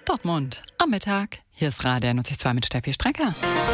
Dortmund am Mittag. Hier ist Radio 92 mit Steffi Strecker.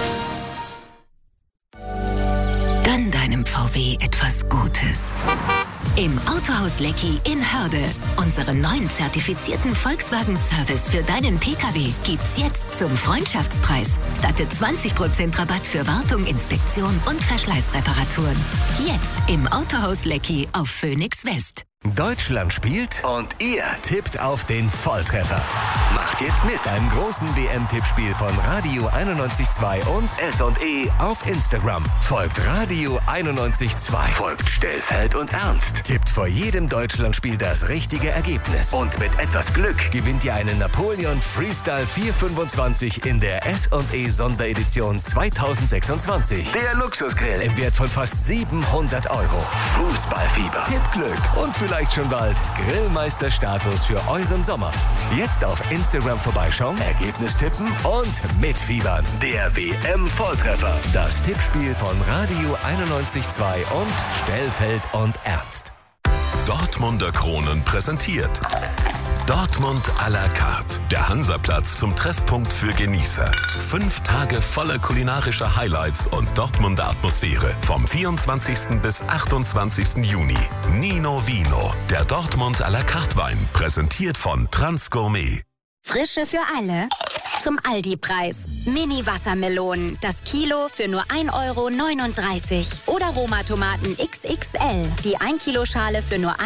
Gönn deinem VW etwas Gutes. Im Autohaus Lecki in Hörde. Unseren neuen zertifizierten Volkswagen-Service für deinen Pkw gibt's jetzt zum Freundschaftspreis. Satte 20% Rabatt für Wartung, Inspektion und Verschleißreparaturen. Jetzt im Autohaus Lecki auf Phoenix West. Deutschland spielt und ihr tippt auf den Volltreffer. Macht jetzt mit beim großen WM-Tippspiel von Radio 91.2 und S&E auf Instagram. Folgt Radio 91.2. Folgt Stellfeld und Ernst. Tippt vor jedem Deutschlandspiel das richtige Ergebnis. Und mit etwas Glück gewinnt ihr einen Napoleon Freestyle 425 in der S&E Sonderedition 2026. Der Luxusgrill im Wert von fast 700 €. Fußballfieber, Tippglück und vielleicht schon bald Grillmeisterstatus für euren Sommer. Jetzt auf Instagram vorbeischauen, Ergebnis tippen und mitfiebern. Der WM-Volltreffer. Das Tippspiel von Radio 91.2 und Stellfeld und Ernst. Dortmunder Kronen präsentiert Dortmund à la carte. Der Hansaplatz zum Treffpunkt für Genießer. 5 Tage voller kulinarischer Highlights und Dortmunder Atmosphäre. Vom 24. bis 28. Juni. Nino Vino. Der Dortmund à la carte Wein. Präsentiert von Transgourmet. Frische für alle. Zum Aldi-Preis. Mini-Wassermelonen. Das Kilo für nur 1,39 €. Oder Roma-Tomaten XXL. Die 1-Kilo-Schale für nur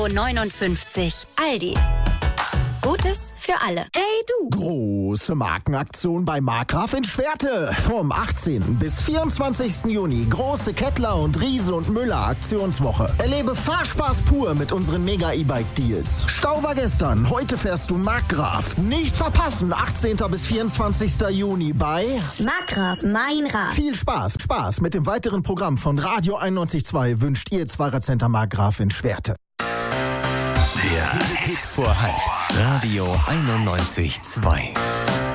1,59 €. Aldi. Gutes für alle. Hey du! Große Markenaktion bei Markgraf in Schwerte. Vom 18. bis 24. Juni große Kettler und Riese und Müller Aktionswoche. Erlebe Fahrspaß pur mit unseren Mega-E-Bike-Deals. Stau war gestern, heute fährst du Markgraf. Nicht verpassen, 18. bis 24. Juni bei Markgraf, mein Rad. Viel Spaß mit dem weiteren Programm von Radio 91.2 wünscht ihr Zweirad-Center Markgraf in Schwerte. Der Hit vor Halb. Radio 91.2.